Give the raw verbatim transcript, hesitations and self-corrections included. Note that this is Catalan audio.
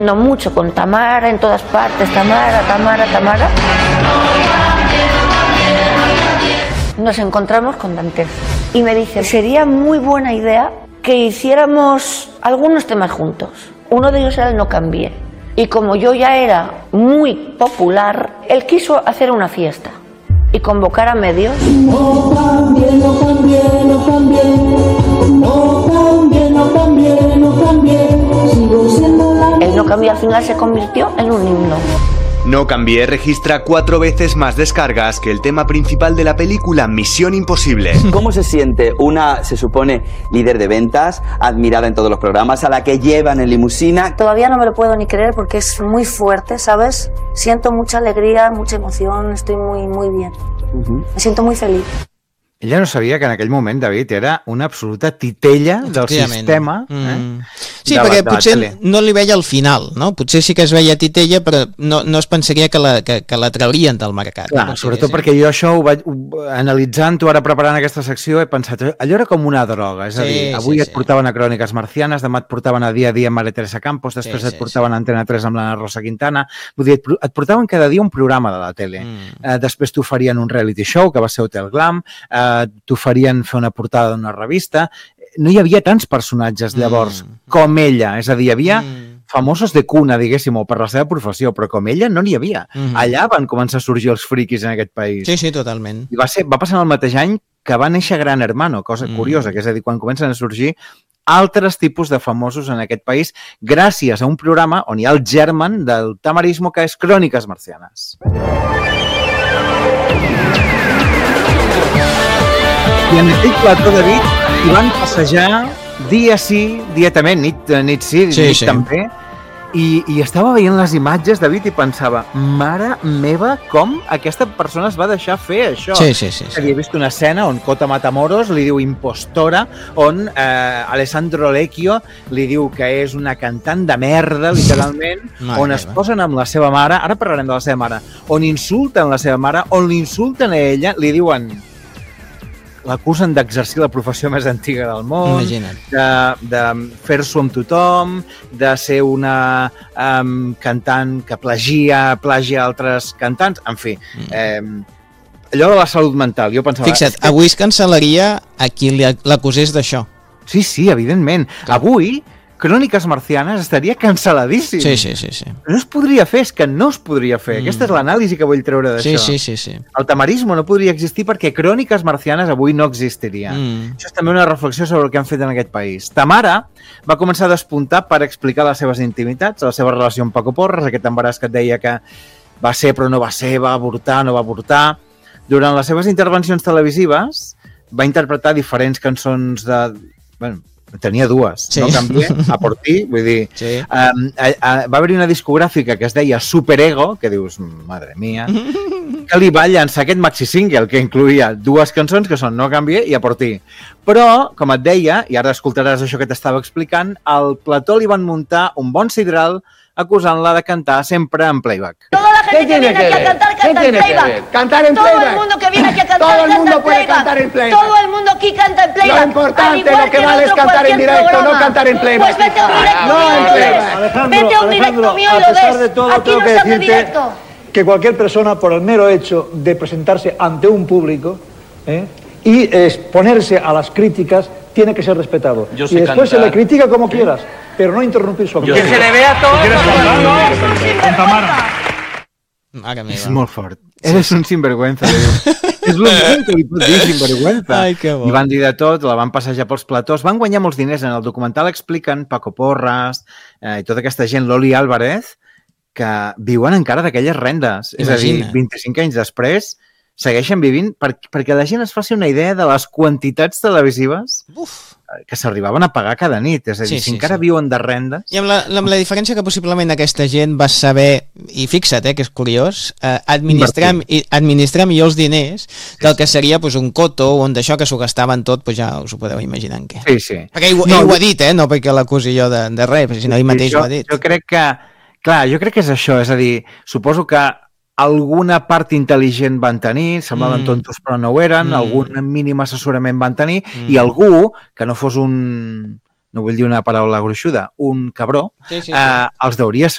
No mucho, con Tamara en todas partes, Tamara, Tamara, Tamara. Nos encontramos con Dantes y me dice, sería muy buena idea que hiciéramos algunos temas juntos. Uno de ellos era el No Cambié. Y como yo ya era muy popular, él quiso hacer una fiesta y convocar a medios. No cambié, no cambié, no cambié, no cambié, no cambié, no cambié, sigo siendo la... El No Cambié al final se convirtió en un himno. No Cambié registra cuatro veces más descargas que el tema principal de la película Misión Imposible. ¿Cómo se siente una, se supone, líder de ventas, admirada en todos los programas, a la que llevan en limusina? Todavía no me lo puedo ni creer porque es muy fuerte, ¿sabes? Siento mucha alegría, mucha emoción, estoy muy, muy bien. Uh-huh. Me siento muy feliz. Ella no sabia que en aquell moment, David, era una absoluta titella del sistema. Mm. Eh? Sí, de perquè la, de potser la no li veia al final, no? Potser sí que es veia titella, però no, no es pensaria que la, que, que la traurien del mercat. Clar, no? sobretot sí. perquè jo això ho vaig, ho, analitzant-ho ara preparant aquesta secció, he pensat, allò era com una droga, és a dir, Sí, avui sí, et sí. portaven a Cròniques Marcianes, demà et portaven a Dia a Dia amb Maria Teresa Campos, després Sí, et sí, portaven a Antena tres amb la Rosa Quintana, vull dir, et, et portaven cada dia un programa de la tele. Mm. Eh, després t'oferien un reality show, que va ser Hotel Glam, eh, t'oferien fer una portada d'una revista. No hi havia tants personatges llavors mm. com ella, és a dir, hi havia mm. famosos de cuna, diguéssim, o per la seva professió, però com ella no n'hi havia. Mm. Allà van començar a sorgir els friquis en aquest país. Sí, sí, totalment. I va, ser, va passar el mateix any que va néixer Gran Hermano, cosa mm. curiosa, que és a dir, quan comencen a sorgir altres tipus de famosos en aquest país gràcies a un programa on hi ha el germen del tamarismo, que és Cròniques Marcianes. I en aquell plató, David, hi van passejar dia sí, dia també, nit, nit sí, sí nit sí. també, i, i estava veient les imatges, David, i pensava, mare meva, com aquesta persona es va deixar fer això. Sí, sí, sí. sí. Havia vist una escena on Cota Matamoros li diu impostora, on eh, Alessandro Lecchio li diu que és una cantant de merda, literalment, Mare on meva. es posen amb la seva mare, ara parlarem de la seva mare, on insulten la seva mare, on l'insulten a ella, li diuen... l'acusen d'exercir la professió més antiga del món, Imagina't. de, de fer-s'ho amb tothom, de ser una um, cantant que plagia, plagia altres cantants, en fi, mm. eh, allò de la salut mental, jo pensava... Fixa't, avui es cancel·laria a qui l'acusés d'això. Sí, sí, evidentment. Clar. Avui, Cròniques Marcianes estaria cancel·ladíssim. Sí, sí, sí, sí. No es podria fer, és que no es podria fer. Mm. Aquesta és l'anàlisi que vull treure d'això. Sí, sí, sí, sí. El tamarismo no podria existir perquè Cròniques Marcianes avui no existiria. Mm. Això és també una reflexió sobre el que han fet en aquest país. Tamara va començar a despuntar per explicar les seves intimitats, la seva relació amb Paco Porras, aquest embaràs que et deia que va ser però no va ser, va avortar, no va avortar. Durant les seves intervencions televisives va interpretar diferents cançons de... Bueno, tenia dues, sí. No canvié, a por ti, vull dir, sí. um, a, a, va haver-hi una discogràfica que es deia Superego, que dius, madre mia, que li va llançar aquest maxi single que incluïa dues cançons que són No canvié i A por ti. Però, com et deia, i ara escoltaràs això que t'estava explicant, al plató li van muntar un bon sidral acusant-la de cantar sempre en playback. Toda la gente que viene aquí a cantar, canta en playback. Cantar en Todo playback. el mundo que viene aquí a cantar, Todo el canta mundo en puede playback. cantar en playback. Todo el mundo aquí canta en playback. Lo importante, Al igual lo que en vale es otro cantar en cualquier directo, programa. no cantar en playback. Pues vete a un directo No mío en y lo playback. ves. Alejandro, Vete a un directo Alejandro, mío y a lo pesar ves. de todo, Aquí tengo no que se hace decirte directo. que cualquier persona, por el mero hecho de presentarse ante un público ¿eh? y exponerse a las críticas, tiene que ser respetado. Yo Y sé después cantar. se le critica como quieras, pero no interrumpir su acción. Que se le vea todo. ¿Quieres cantar? Con Tamara. Mare meva. És molt fort. Eres un sinvergüenza. És l'únic que li pot dir, sinvergüenza. Ai, que bo. I van dir de tot, la van passejar pels platós, van guanyar molts diners. En el documental expliquen Paco Porras eh, i tota aquesta gent, Loli Álvarez, que viuen encara d'aquelles rendes. Imagina. És a dir, vint-i-cinc anys després, segueixen vivint per, perquè la gent es faci una idea de les quantitats televisives Uf. que s'arribaven a pagar cada nit. És a dir, sí, si sí, encara sí. viuen de rendes... I amb la, amb la diferència que possiblement aquesta gent va saber, i fixa't, eh, que és curiós, eh, administrar, i, administrar millor els diners del que seria pues, un coto on d'això que s'ho gastaven tot, pues, ja us ho podeu imaginar en què. Sí, sí. Perquè ell, no, ell ho ha dit, eh? No perquè l'acusi jo de, de res, sinó ell mateix jo, ho ha dit. Jo crec que, clar, jo crec que és això, és a dir, suposo que alguna part intel·ligent van tenir, semblaven mm. tontos però no ho eren, mm. algun mínim assessorament van tenir, mm. i algú que no fos un, no vull dir una paraula gruixuda, un cabró, sí, sí, sí. Eh, els deuria